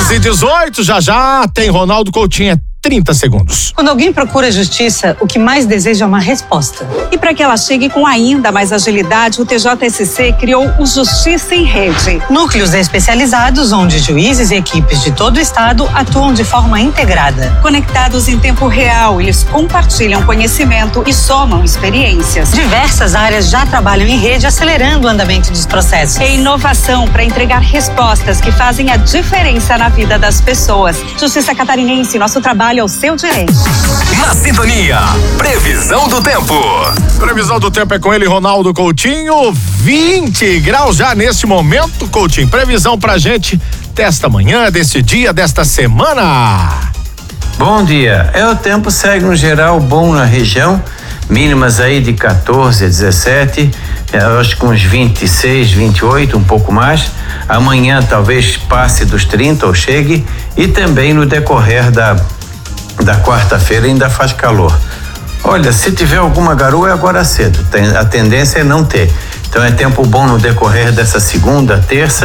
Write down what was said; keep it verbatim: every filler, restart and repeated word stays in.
onze e dezoito, já já tem Ronaldo Coutinho, é trinta segundos. Quando alguém procura justiça, o que mais deseja é uma resposta. E para que ela chegue com ainda mais agilidade, o T J S C criou o Justiça em Rede. Núcleos especializados onde juízes e equipes de todo o estado atuam de forma integrada. Conectados em tempo real, eles compartilham conhecimento e somam experiências. Diversas áreas já trabalham em rede, acelerando o andamento dos processos. É inovação para entregar respostas que fazem a diferença na vida das pessoas. Justiça Catarinense, nosso trabalho é o seu direito. Na sintonia, previsão do tempo. Previsão do tempo é com ele, Ronaldo Coutinho. vinte graus já nesse momento, Coutinho. Previsão pra gente desta manhã, desse dia, desta semana. Bom dia. É, o tempo segue um geral bom na região. Mínimas aí de quatorze a dezessete, eu acho que uns vinte e seis, vinte e oito, um pouco mais. Amanhã talvez passe dos trinta ou chegue. E também no decorrer da da quarta-feira ainda faz calor. Olha, se tiver alguma garoa é agora cedo, tem, a tendência é não ter. Então é tempo bom no decorrer dessa segunda, terça